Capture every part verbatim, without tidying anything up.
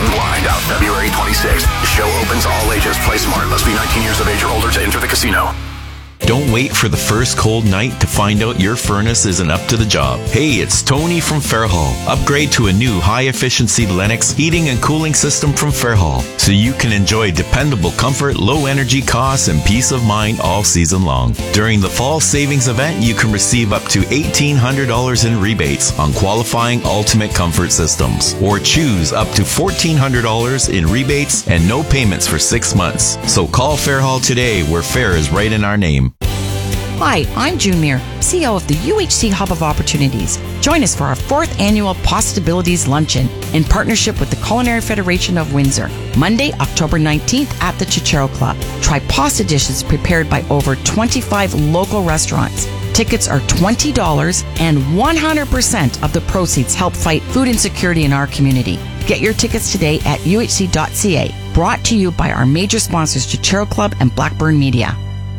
Flying Blind out February twenty-sixth. The show opens all ages. Play smart. Must be nineteen years of age or older to enter the casino. Don't wait for the first cold night to find out your furnace isn't up to the job. Hey, it's Tony from Fairhall. Upgrade to a new high-efficiency Lennox heating and cooling system from Fairhall so you can enjoy dependable comfort, low energy costs, and peace of mind all season long. During the fall savings event, you can receive up to eighteen hundred dollars in rebates on qualifying Ultimate Comfort systems, or choose up to fourteen hundred dollars in rebates and no payments for six months. So call Fairhall today, where fair is right in our name. Hi, I'm June Muir, C E O of the U H C Hub of Opportunities. Join us for our fourth annual Possibilities Luncheon in partnership with the Culinary Federation of Windsor, Monday, October nineteenth at the Chichero Club. Try pasta dishes prepared by over twenty-five local restaurants. Tickets are twenty dollars and one hundred percent of the proceeds help fight food insecurity in our community. Get your tickets today at U H C dot C A. Brought to you by our major sponsors, Chichero Club and Blackburn Media.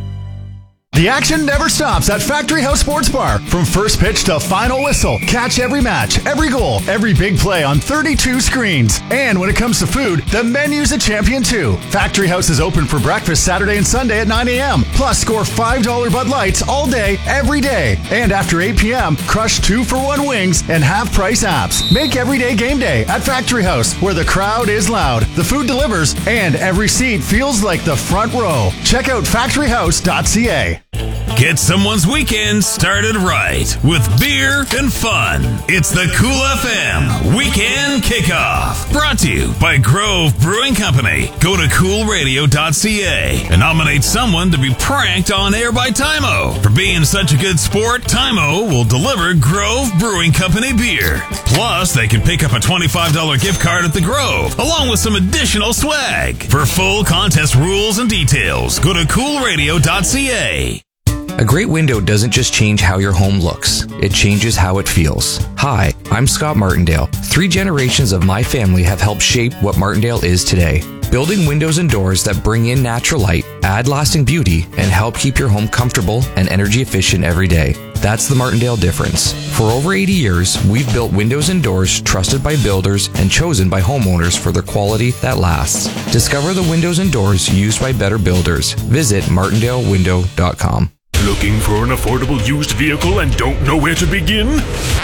The action never stops at Factory House Sports Bar. From first pitch to final whistle, catch every match, every goal, every big play on thirty-two screens. And when it comes to food, the menu's a champion too. Factory House is open for breakfast Saturday and Sunday at nine a.m. Plus, score five dollars Bud Lights all day, every day. And after eight p.m., crush two for one wings and half-price apps. Make every day game day at Factory House, where the crowd is loud, the food delivers, and every seat feels like the front row. Check out factory house dot c a. Get someone's weekend started right with beer and fun. It's the Cool F M Weekend Kickoff. Brought to you by Grove Brewing Company. Go to cool radio dot c a and nominate someone to be pranked on air by Tymo. For being such a good sport, Tymo will deliver Grove Brewing Company beer. Plus, they can pick up a twenty-five dollars gift card at the Grove, along with some additional swag. For full contest rules and details, go to cool radio dot c a. A great window doesn't just change how your home looks, it changes how it feels. Hi, I'm Scott Martindale. Three generations of my family have helped shape what Martindale is today. Building windows and doors that bring in natural light, add lasting beauty, and help keep your home comfortable and energy efficient every day. That's the Martindale difference. For over eighty years, we've built windows and doors trusted by builders and chosen by homeowners for their quality that lasts. Discover the windows and doors used by better builders. Visit martindale window dot com. Looking for an affordable used vehicle and don't know where to begin?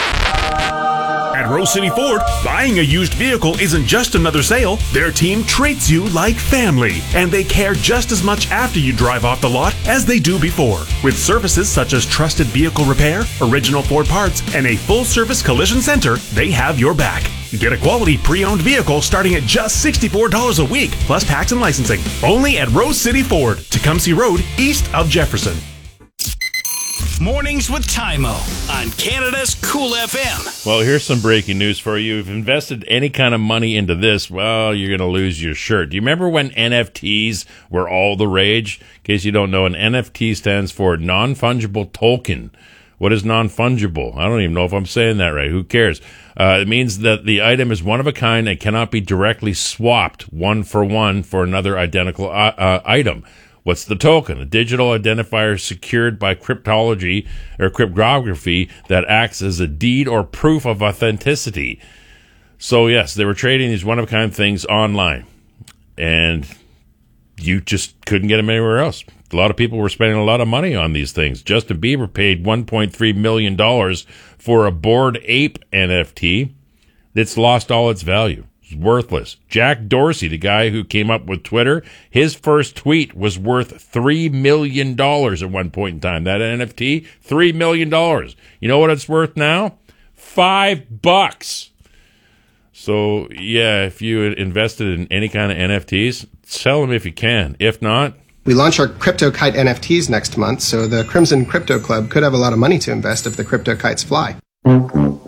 At Rose City Ford, buying a used vehicle isn't just another sale. Their team treats you like family, and they care just as much after you drive off the lot as they do before. With services such as trusted vehicle repair, original Ford parts, and a full-service collision center, they have your back. Get a quality pre-owned vehicle starting at just sixty-four dollars a week, plus tax and licensing. Only at Rose City Ford, Tecumseh Road, east of Jefferson. Mornings with Tymo on Canada's Cool F M. Well, here's some breaking news for you. If you've invested any kind of money into this, well, you're going to lose your shirt. Do you remember when N F Ts were all the rage? In case you don't know, an N F T stands for non-fungible token. What is non-fungible? I don't even know if I'm saying that right. Who cares? Uh, it means that the item is one of a kind and cannot be directly swapped one for one for another identical uh, uh, item. What's the token? A digital identifier secured by cryptology or cryptography that acts as a deed or proof of authenticity. So, yes, they were trading these one-of-a-kind things online, and you just couldn't get them anywhere else. A lot of people were spending a lot of money on these things. Justin Bieber paid one point three million dollars for a Bored Ape N F T that's lost all its value. Worthless. Jack Dorsey, the guy who came up with Twitter, his first tweet was worth three million dollars at one point in time. That N F T, three million dollars. You know what it's worth now? Five bucks. So, yeah, if you invested in any kind of N F Ts, sell them if you can. If not... We launch our Crypto Kite N F Ts next month, so the Crimson Crypto Club could have a lot of money to invest if the Crypto Kites fly.